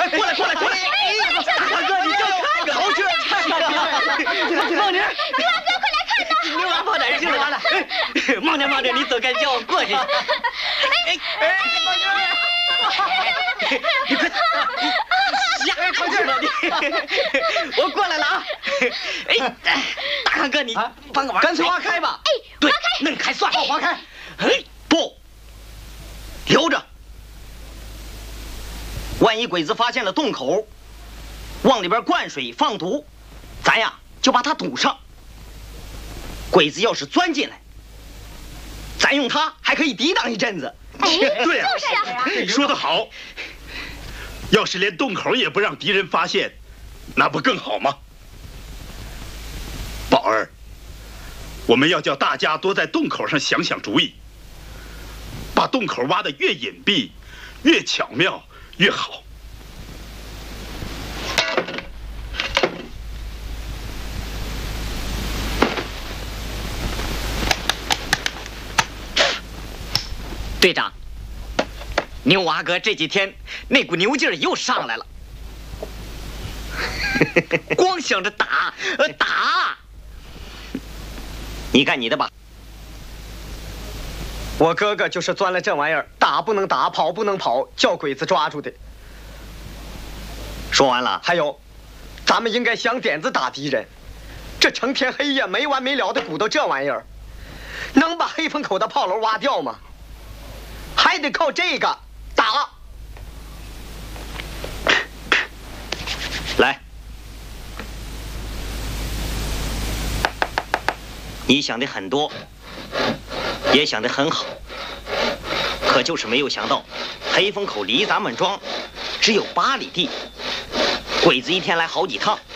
过来！大哥，你就看个好去！孟宁， 牛娃哥，快来看呐！ 牛娃跑哪儿去了？孟宁，你走开，叫我过去。你快吓死了你！我过来了啊！大康哥，你帮个忙， 干脆挖开吧。 对，弄开算。 挖开。 不，留着。万一鬼子发现了洞口，往里边灌水放毒，咱呀就把它堵上。鬼子要是钻进来，咱用它还可以抵挡一阵子。 对呀， 就是啊， 说得好。要是连洞口也不让敌人发现，那不更好吗？宝儿，我们要叫大家多在洞口上想想主意，把洞口挖得越隐蔽、越巧妙越好。 队长，牛娃哥这几天那股牛劲儿又上来了，光想着打，你干你的吧。 我哥哥就是钻了这玩意儿，打不能打，跑不能跑，叫鬼子抓住的。 说完了， 还有，咱们应该想点子打敌人。这成天黑夜没完没了的鼓捣这玩意儿，能把黑风口的炮楼挖掉吗？还得靠这个打。 来，你想的很多，也想得很好，可就是没有想到，黑风口离咱们庄只有8里地，鬼子一天来好几趟，